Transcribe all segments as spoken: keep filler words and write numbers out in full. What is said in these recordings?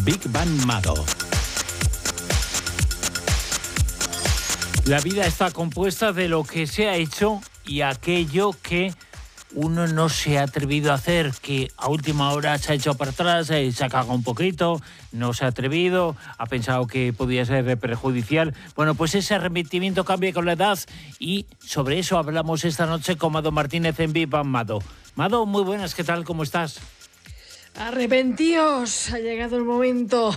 Big Bang Mado. La vida está compuesta de lo que se ha hecho y aquello que uno no se ha atrevido a hacer, que a última hora se ha hecho para atrás, se ha cagado un poquito, no se ha atrevido, ha pensado que podía ser perjudicial. Bueno, pues ese arrepentimiento cambia con la edad y sobre eso hablamos esta noche con Mado Martínez en Big Bang Mado. Mado, muy buenas, ¿qué tal? ¿Cómo estás? Arrepentíos, ha llegado el momento.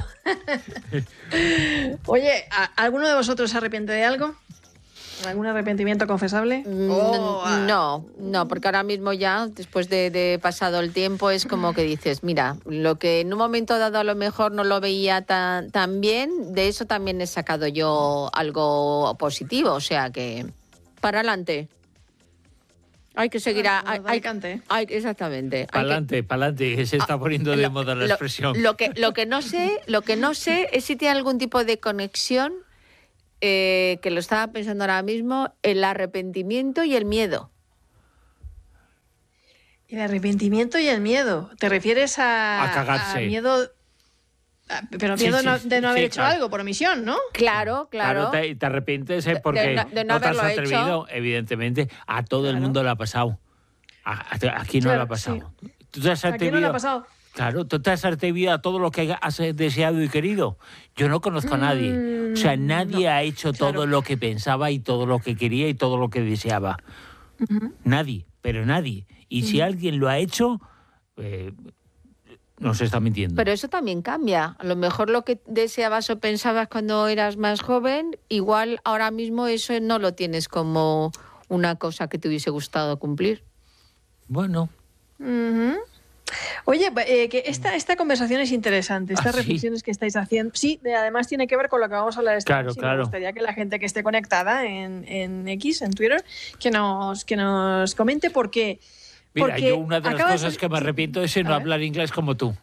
Oye, ¿alguno de vosotros se arrepiente de algo? ¿Algún arrepentimiento confesable? Oh, ah. No, no, porque ahora mismo ya, después de, de pasado el tiempo, es como que dices, mira, lo que en un momento dado a lo mejor no lo veía tan, tan bien, de eso también he sacado yo algo positivo, o sea que, para adelante. Hay que seguir a... Hay, hay, hay, exactamente. Para adelante, para adelante, que se está poniendo de lo, moda la lo, expresión. Lo que, lo, que no sé, lo que no sé es si tiene algún tipo de conexión, eh, que lo estaba pensando ahora mismo, el arrepentimiento y el miedo. El arrepentimiento y el miedo. ¿Te refieres a... A cagarse. A miedo... Pero miedo sí, sí, de no haber sí, hecho claro. algo por omisión, ¿no? Claro, claro. Claro, te, te arrepientes ¿eh? porque de, de no, de no, no te has atrevido, hecho. Evidentemente. A todo claro. el mundo le ha pasado. A, a, aquí no claro, le ha pasado. Sí. ¿Tú te has atrevido? Aquí no le ha pasado. Claro, tú te has atrevido a todo lo que has deseado y querido. Yo no conozco a nadie. Mm, o sea, nadie no, ha hecho claro. todo lo que pensaba y todo lo que quería y todo lo que deseaba. Uh-huh. Nadie, pero nadie. Y uh-huh. si alguien lo ha hecho... Eh, nos está mintiendo. Pero eso también cambia. A lo mejor lo que deseabas o pensabas cuando eras más joven, igual ahora mismo eso no lo tienes como una cosa que te hubiese gustado cumplir. Bueno. Uh-huh. Oye, eh, que esta, esta conversación es interesante, estas ¿Ah, reflexiones sí? que estáis haciendo. Sí, además tiene que ver con lo que vamos a hablar esta claro, noche. Claro. Me gustaría que la gente que esté conectada en, en X, en Twitter, que nos, que nos comente por qué. Mira, Porque yo una de las cosas de... que me arrepiento es de no hablar inglés como tú.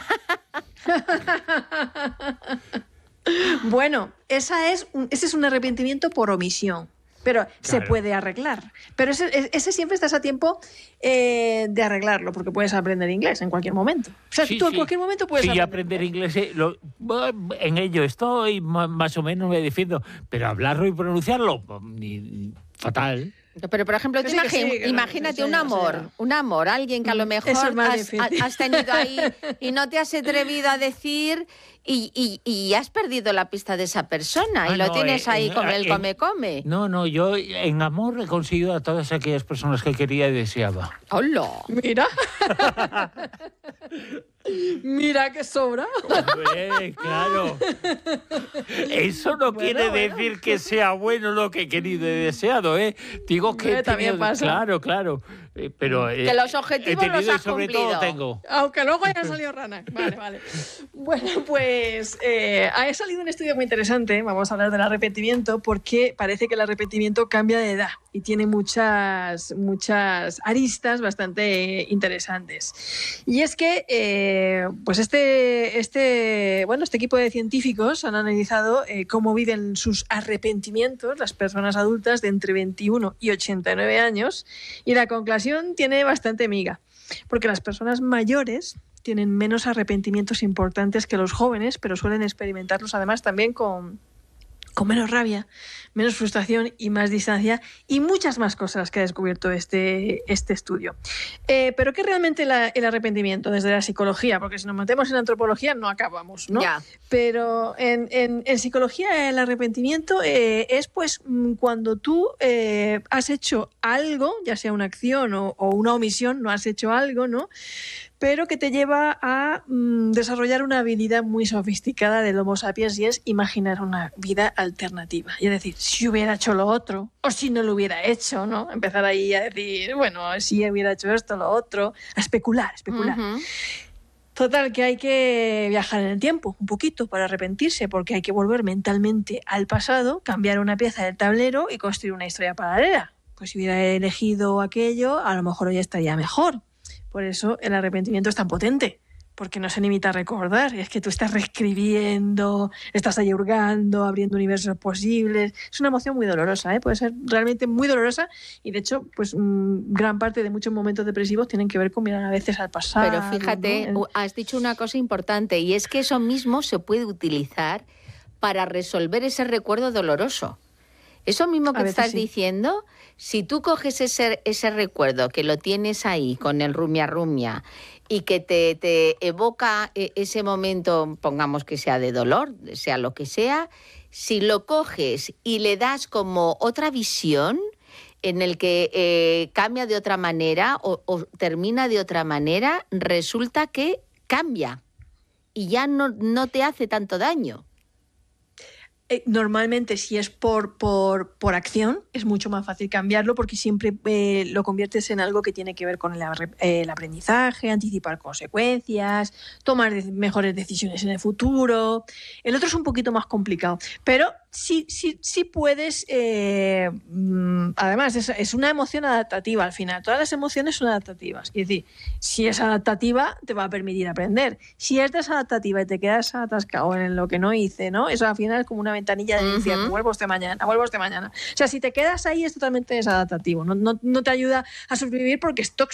Bueno, esa es un, ese es un arrepentimiento por omisión, pero claro. se puede arreglar. Pero ese, ese siempre estás a tiempo eh, de arreglarlo, porque puedes aprender inglés en cualquier momento. O sea, sí, tú sí. en cualquier momento puedes sí, aprender, aprender inglés. Eh, lo, en ello estoy, más o menos me defiendo, pero hablarlo y pronunciarlo, ni, fatal. Pero, por ejemplo, sí, imagi- sí, imagínate sí, un amor, sí, un amor, alguien que a lo mejor has, has tenido ahí y no te has atrevido a decir y, y, y has perdido la pista de esa persona ah, y lo no, tienes ahí eh, como el come-come. No, no, yo en amor he conseguido a todas aquellas personas que quería y deseaba. ¡Hola! Mira. Mira que sobra. Hombre, claro. Eso no bueno, quiere bueno. decir que sea bueno lo que he querido y deseado, ¿eh? Digo que he también tenido, pasa. Claro, claro. Eh, pero que eh, los objetivos los has sobre cumplido. Todo tengo. Aunque luego haya salido rana. Vale, vale. Bueno, pues eh, ha salido un estudio muy interesante. Vamos a hablar del arrepentimiento porque parece que el arrepentimiento cambia de edad y tiene muchas, muchas aristas bastante interesantes. Y es que eh, pues este, este, bueno, este equipo de científicos han analizado eh, cómo viven sus arrepentimientos las personas adultas de entre veintiuno y ochenta y nueve años y la conclusión tiene bastante miga, porque las personas mayores tienen menos arrepentimientos importantes que los jóvenes, pero suelen experimentarlos además también con, con menos rabia, menos frustración y más distancia y muchas más cosas que ha descubierto este, este estudio. Eh, pero ¿qué es realmente la, el arrepentimiento desde la psicología? Porque si nos metemos en antropología no acabamos, ¿no? Ya. Pero en, en, en psicología el arrepentimiento eh, es pues cuando tú eh, has hecho algo, ya sea una acción o, o una omisión, no has hecho algo, ¿no? Pero que te lleva a mm, desarrollar una habilidad muy sofisticada del Homo sapiens y es imaginar una vida alternativa. Y es decir, si hubiera hecho lo otro, o si no lo hubiera hecho, ¿no? Empezar ahí a decir, bueno, si hubiera hecho esto, lo otro, a especular, especular. Uh-huh. Total, que hay que viajar en el tiempo un poquito para arrepentirse, porque hay que volver mentalmente al pasado, cambiar una pieza del tablero y construir una historia paralela. Pues si hubiera elegido aquello, a lo mejor hoy estaría mejor. Por eso el arrepentimiento es tan potente, porque no se limita a recordar, es que tú estás reescribiendo, estás ahí hurgando, abriendo universos posibles. Es una emoción muy dolorosa, ¿eh? Puede ser realmente muy dolorosa y de hecho, pues mmm, gran parte de muchos momentos depresivos tienen que ver con mirar a veces al pasado. Pero fíjate, ¿no? Has dicho una cosa importante y es que eso mismo se puede utilizar para resolver ese recuerdo doloroso. Eso mismo que estás sí. diciendo, si tú coges ese, ese recuerdo que lo tienes ahí con el rumia rumia y que te, te evoca ese momento, pongamos que sea de dolor, sea lo que sea, si lo coges y le das como otra visión en el que eh, cambia de otra manera o, o termina de otra manera, resulta que cambia y ya no, no te hace tanto daño. Normalmente, si es por, por, por acción, es mucho más fácil cambiarlo porque siempre eh, lo conviertes en algo que tiene que ver con el, el aprendizaje, anticipar consecuencias, tomar de, mejores decisiones en el futuro. El otro es un poquito más complicado, pero sí, sí, sí puedes... Eh, además, es, es una emoción adaptativa al final. Todas las emociones son adaptativas. Es decir, si es adaptativa, te va a permitir aprender. Si es desadaptativa y te quedas atascado en lo que no hice, ¿no? Eso al final es como una ventanilla de infierno, uh-huh. vuelvo este mañana, vuelvo este mañana. O sea, si te quedas ahí es totalmente desadaptativo, no, no, no te ayuda a sobrevivir porque es tóxico.